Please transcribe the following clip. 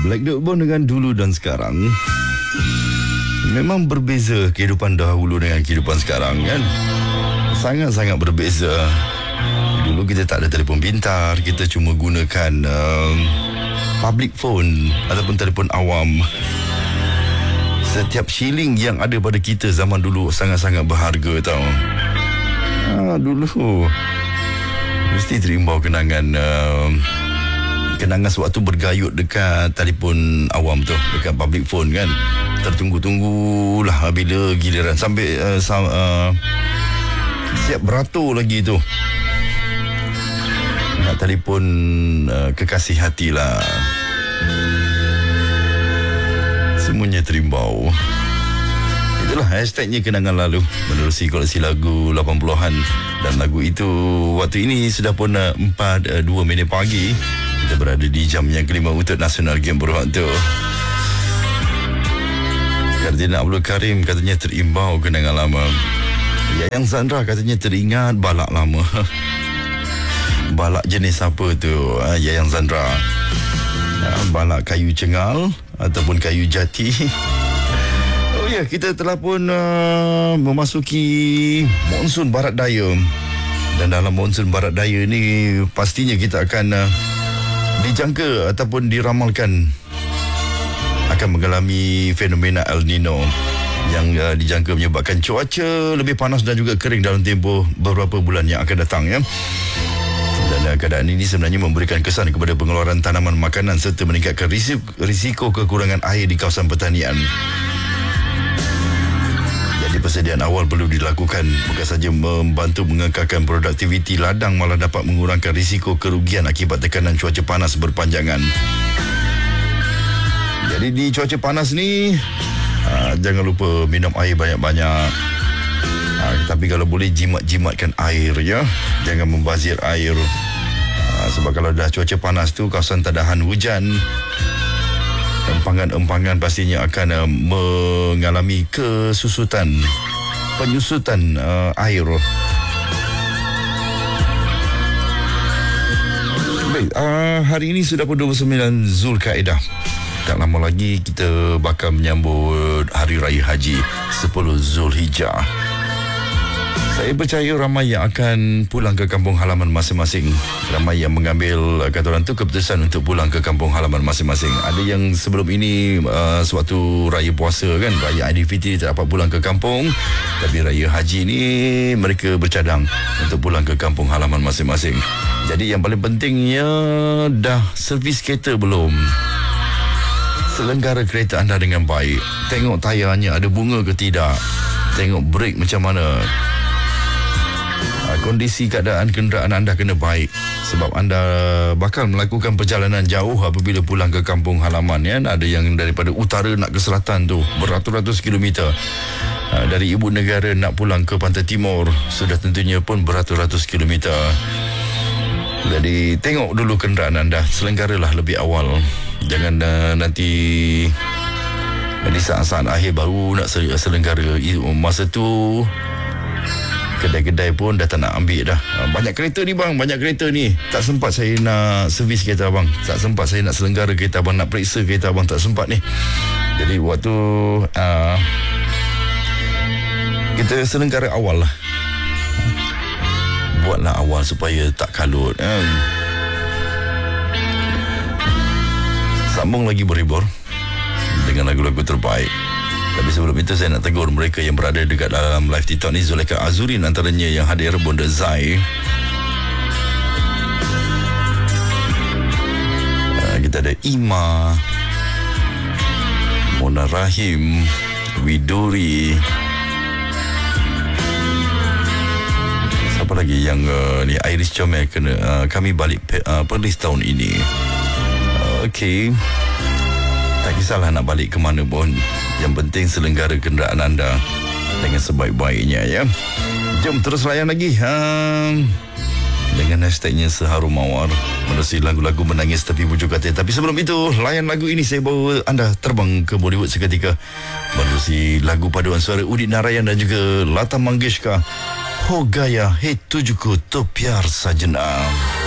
Black Dog Bone dengan dulu dan sekarang. Memang berbeza kehidupan dahulu dengan kehidupan sekarang kan. Sangat-sangat berbeza. Dulu kita tak ada telefon pintar, kita cuma gunakan public phone ataupun telefon awam. Setiap shilling yang ada pada kita zaman dulu sangat-sangat berharga tau. Dulu mesti terimbau kenangan sewaktu bergayut dekat telefon awam tu, dekat public phone kan. Tertunggu-tunggulah bila giliran sampai siap beratur lagi tu nak telefon kekasih hati lah. Semuanya terimbau. Itulah hashtagnya kenangan lalu menerusi koleksi lagu 80-an. Dan lagu itu waktu ini sudah pun 4:02 pagi. Kita berada di jam yang kelima untuk Nasional Game berwaktu. Kardina Abdul Karim katanya terimbau kenangan lama. Yayang Zandra katanya teringat balak lama. Balak jenis apa tu Yayang Zandra? Balak kayu cengal ataupun kayu jati. Oh ya, kita telah pun memasuki monsun barat daya. Dan dalam monsun barat daya ni pastinya kita akan dijangka ataupun diramalkan akan mengalami fenomena El Nino yang dijangka menyebabkan cuaca lebih panas dan juga kering dalam tempoh beberapa bulan yang akan datang ya. Dan keadaan ini sebenarnya memberikan kesan kepada pengeluaran tanaman makanan serta meningkatkan risiko kekurangan air di kawasan pertanian. Jadi persediaan awal perlu dilakukan, bukan saja membantu mengekalkan produktiviti ladang, malah dapat mengurangkan risiko kerugian akibat tekanan cuaca panas berpanjangan. Jadi di cuaca panas ni jangan lupa minum air banyak-banyak. Tapi kalau boleh jimat-jimatkan air ya. Jangan membazir air. Sebab kalau dah cuaca panas tu, kawasan tak tahan hujan, empangan-empangan pastinya akan mengalami penyusutan air. Baik, hari ini sudah pun 29 Zulkaidah. Tak lama lagi kita bakal menyambut Hari Raya Haji 10 Zulhijjah. Saya percaya ramai yang akan pulang ke kampung halaman masing-masing. Ramai yang mengambil kata orang tu keputusan untuk pulang ke kampung halaman masing-masing. Ada yang sebelum ini sewaktu raya puasa kan, raya Aidilfitri tak dapat pulang ke kampung. Tapi raya haji ni mereka bercadang untuk pulang ke kampung halaman masing-masing. Jadi yang paling pentingnya, dah servis kereta belum? Selenggara kereta anda dengan baik. Tengok tayarnya ada bunga ke tidak. Tengok brek macam mana. Kondisi keadaan kenderaan anda kena baik, sebab anda bakal melakukan perjalanan jauh apabila pulang ke kampung halaman ya. Ada yang daripada utara nak ke selatan tu beratus-ratus kilometer. Dari ibu negara nak pulang ke pantai timur sudah tentunya pun beratus-ratus kilometer. Jadi tengok dulu kenderaan anda, selenggaralah lebih awal. Jangan nanti di saat-saat akhir baru nak selenggara. Masa tu kedai-kedai pun dah tak nak ambil dah. Banyak kereta ni bang, banyak kereta ni. Tak sempat saya nak servis kereta abang. Tak sempat saya nak selenggara kereta abang, nak periksa kereta abang, tak sempat ni. Jadi waktu kita selenggara awal lah. Buatlah awal supaya tak kalut. Sambung lagi berhibur dengan lagu-lagu terbaik. Tapi sebelum itu saya nak tegur mereka yang berada dekat dalam live TikTok ni. Zulaika Azurin antaranya yang hadir, Bonda Zai. Kita ada Ima, Mona Rahim, Widuri. Siapa lagi yang ni, Iris Comel kena kami balik Perlis tahun ini. Okey. Tak kisahlah nak balik ke mana pun. Yang penting selenggara kenderaan anda dengan sebaik-baiknya ya. Jom terus layan lagi dengan hashtagnya Seharum Mawar, menerusi lagu-lagu menangis tapi bujuk hati. Tapi sebelum itu, layan lagu ini, saya bawa anda terbang ke Bollywood seketika, menerusi lagu paduan suara Udit Narayan dan juga Lata Mangeshkar, Ho Gaya Hai Tujhko To Pyar Sajna.